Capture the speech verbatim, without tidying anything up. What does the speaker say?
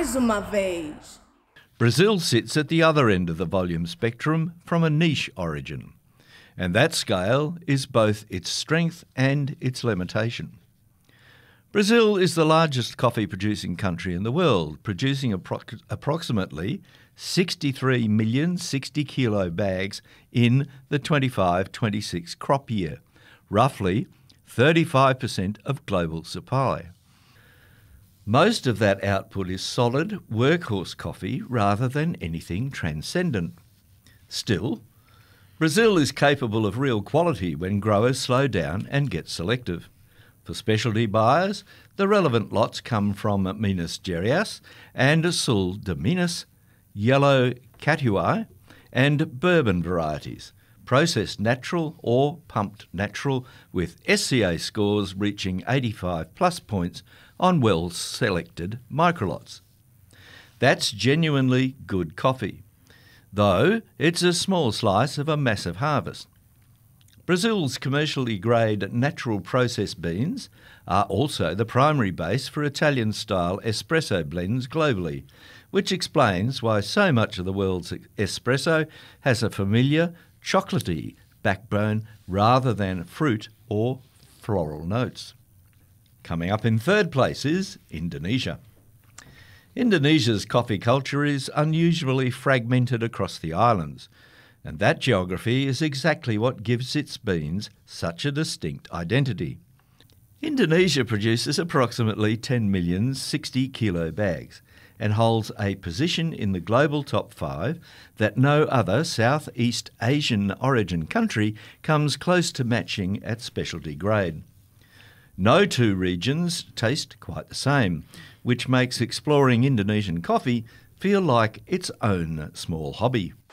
Mais uma vez. Brazil sits at the other end of the volume spectrum from a niche origin, and that scale is both its strength and its limitation. Brazil is the largest coffee-producing country in the world, producing appro- approximately sixty-three million sixty kilo bags in the twenty-five twenty-six crop year, roughly thirty-five percent of global supply. Most of that output is solid, workhorse coffee rather than anything transcendent. Still, Brazil is capable of real quality when growers slow down and get selective. For specialty buyers, the relevant lots come from Minas Gerais and Sul de Minas, Yellow Catuai and Bourbon varieties, processed natural or pumped natural, with S C A scores reaching eighty-five plus points on well-selected microlots. That's genuinely good coffee, though it's a small slice of a massive harvest. Brazil's commercially grade natural process beans are also the primary base for Italian-style espresso blends globally, which explains why so much of the world's espresso has a familiar, chocolatey backbone rather than fruit or floral notes. Coming up in third place is Indonesia. Indonesia's coffee culture is unusually fragmented across the islands, and that geography is exactly what gives its beans such a distinct identity. Indonesia produces approximately ten million sixty kilo bags and holds a position in the global top five that no other Southeast Asian origin country comes close to matching at specialty grade. No two regions taste quite the same, which makes exploring Indonesian coffee feel like its own small hobby.